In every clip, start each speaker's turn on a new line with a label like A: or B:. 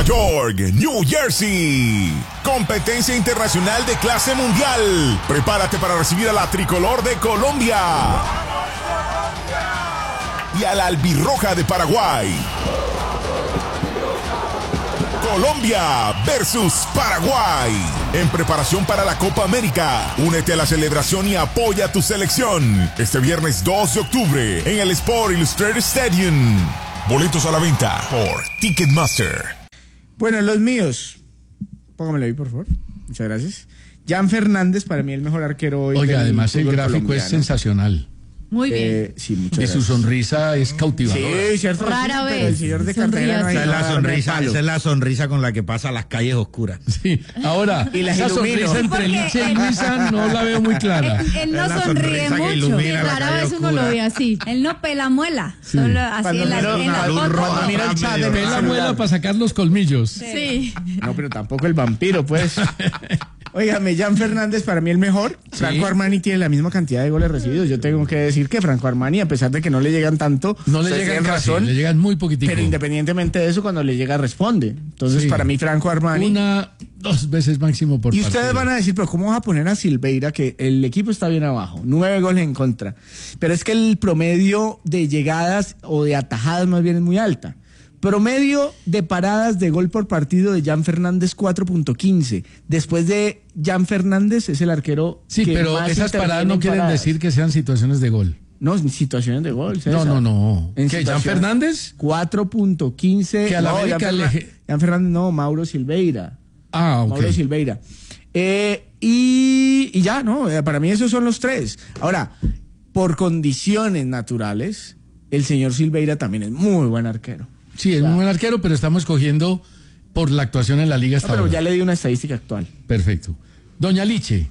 A: York, New Jersey. Competencia internacional de clase mundial. Prepárate para recibir a la tricolor de Colombia y a la albirroja de Paraguay. Colombia versus Paraguay. En preparación para la Copa América. Únete a la celebración y apoya a tu selección. Este viernes 2 de octubre en el Sport Illustrated Stadium. Boletos a la venta por Ticketmaster.
B: Bueno, los míos. Póngamelo ahí, por favor. Muchas gracias. Jan Fernández, para mí el mejor arquero hoy.
C: Oiga, además el gráfico colombiano es sensacional.
D: Muy bien.
B: Sí, muchas
C: gracias. Su sonrisa es cautivadora.
B: Sí, cierto.
D: Rara vez.
B: El señor de Cartagena no hay
E: esa es la sonrisa con la que pasa a las calles oscuras.
C: Sí, ahora,
B: y
C: esa sonrisa entre Licha y Luisa no la veo muy clara.
D: Él no sonríe mucho. Rara vez uno lo ve así. Él no pela muela.
C: Sí.
D: Solo así en la foto.
B: Cuando mira el chat,
C: pela muela para sacar los colmillos.
D: Sí.
B: No, pero tampoco el vampiro, pues. Óigame, Jan Fernández, para mí el mejor.
C: Sí.
B: Franco Armani tiene la misma cantidad de goles recibidos. Yo tengo que decir que Franco Armani, a pesar de que no le llegan tanto,
C: no le llegan casi,
B: razón,
C: le llegan muy poquitico.
B: Pero independientemente de eso, cuando le llega, responde. Entonces,
C: sí,
B: para mí, Franco Armani.
C: 2 veces máximo por partido.
B: Y ustedes van a decir, pero ¿cómo vas a poner a Silveira? Que el equipo está bien abajo, 9 goles en contra. Pero es que el promedio de llegadas o de atajadas más bien es muy alta. Promedio de paradas de gol por partido de Jan Fernández 4.15. Después de Jan Fernández es el arquero.
C: Sí,
B: que
C: pero
B: más
C: esas paradas no quieren decir que sean situaciones de gol.
B: No, situaciones de gol. César.
C: No. ¿Qué, Jan Fernández?
B: 4.15.
C: Que a la América
B: Jan Fernández, no, Mauro Silveira.
C: Ah, ok.
B: Mauro Silveira. Y ya, ¿no? Para mí esos son los 3. Ahora, por condiciones naturales, el señor Silveira también es muy buen arquero.
C: Sí, es muy buen arquero, pero estamos escogiendo por la actuación en la liga hasta
B: pero
C: ahora.
B: Ya le di una estadística actual.
C: Perfecto. Doña Liche.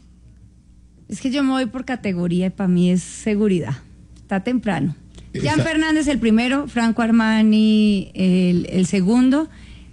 D: Es que yo me voy por categoría y para mí es seguridad. Está temprano. Jan Fernández el primero, Franco Armani el segundo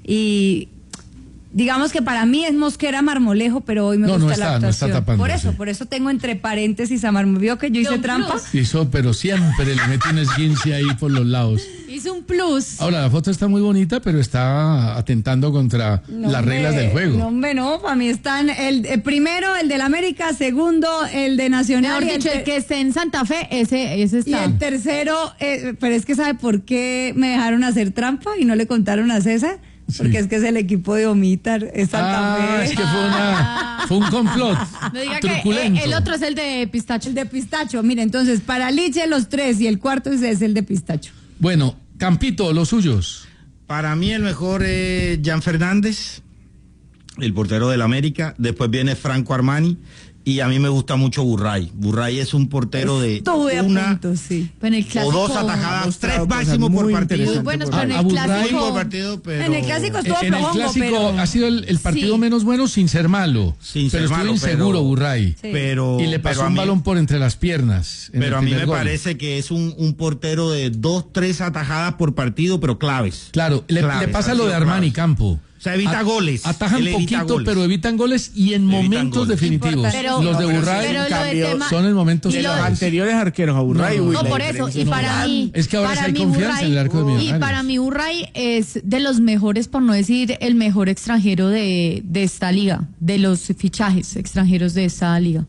D: y digamos que para mí es Mosquera Marmolejo, pero hoy me gusta la actuación.
C: No está tapando,
D: por eso tengo entre paréntesis a Marmolejo. ¿Vio que yo hice trampa?
C: Hizo, pero siempre le metí un esguince ahí por los lados.
D: Hizo un plus.
C: Ahora, la foto está muy bonita, pero está atentando contra las reglas del juego.
D: No, para mí están el primero, el del América, segundo, el de Nacional.
F: Mejor dicho, el que esté en Santa Fe, ese está.
D: Y el tercero, pero es que ¿sabe por qué me dejaron hacer trampa y no le contaron a César? Porque es que es el equipo de Omitar, es Santa Fe.
C: Es que fue un complot.
F: No diga
C: truculento.
F: Que el otro es el de Pistacho.
D: El de Pistacho, mire, entonces, para Liche los 3 y el cuarto es el de Pistacho.
C: Bueno, Campito, los suyos.
E: Para mí el mejor es Jan Fernández, el portero del América. Después viene Franco Armani. Y a mí me gusta mucho Burray. Burray es un portero de una
F: en el clásico,
E: o 2 atajadas, 3 máximo por partido.
F: Muy buenos, pero en el clásico.
D: En el clásico estuvo
C: En el clásico ha sido el partido menos bueno sin ser malo. Pero estuvo inseguro Burray.
D: Sí.
C: Y le pasó un balón por entre las piernas.
E: Pero a mí me parece que es un portero de 2, 3 atajadas por partido, pero claves.
C: Claro, le pasa lo de Armani Campo.
E: O sea, evita goles.
C: Atajan poquito, pero evitan goles y en momentos definitivos. Los de Burray, en cambio, son en momentos
B: de los anteriores arqueros a Burray.
F: No, por eso. Y para mí.
C: Es que ahora sí hay confianza en el arco de Millonarios.
F: Y para mí, Burray es de los mejores, por no decir el mejor extranjero de esta liga. De los fichajes extranjeros de esta liga.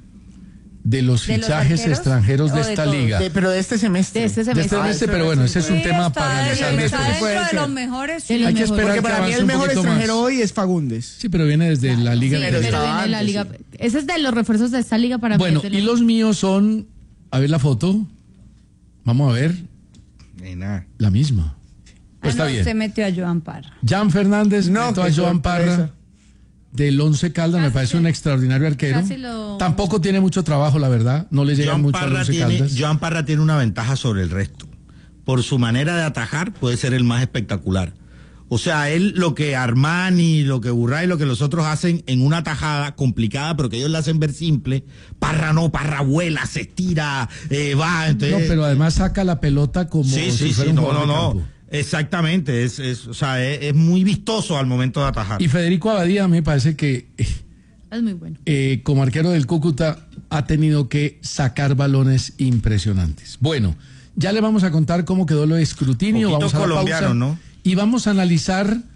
C: De los fichajes extranjeros de esta liga.
B: Pero de este semestre.
F: De este semestre,
C: pero bueno, ese es un tema para analizar después.
D: Está dentro de los mejores.
C: Hay que esperar
B: porque
C: que
B: para mí el
C: avance un
B: mejor
C: poquito
B: extranjero
C: más.
B: hoy es Fagundes.
C: Sí, pero viene desde la liga.
F: Sí, pero viene de la liga. Ese es de los refuerzos de esta liga para mí.
C: Bueno, y los míos son, a ver la foto. Vamos a ver. La misma. Pues está bien.
D: Se metió a Joan Parra.
C: Jan Fernández metió a Joan Parra del Once Caldas, me parece un extraordinario arquero. Tampoco tiene mucho trabajo, la verdad. No le llega mucho al Once Caldas.
E: Joan Parra tiene una ventaja sobre el resto. Por su manera de atajar, puede ser el más espectacular. O sea, él, lo que Armani, lo que Burray, lo que los otros hacen en una tajada complicada, pero que ellos la hacen ver simple, Parra no, Parra vuela, se estira, va. Entonces...
C: No, pero además saca la pelota como si fuera un jugador de campo.
E: Exactamente, es muy vistoso al momento de atajar.
C: Y Federico Abadía me parece que
F: es muy bueno.
C: Como arquero del Cúcuta ha tenido que sacar balones impresionantes. Bueno, ya le vamos a contar cómo quedó lo de escrutinio. Vamos a la pausa,
E: ¿no?
C: Y vamos a analizar